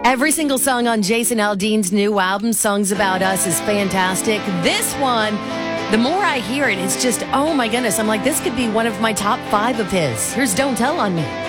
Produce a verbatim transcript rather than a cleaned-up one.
Every single song on Jason Aldean's new album, Songs About Us, is fantastic. This one, the more I hear it, it's just, oh my goodness. I'm like, this could be one of my top five of his. Here's Don't Tell on Me.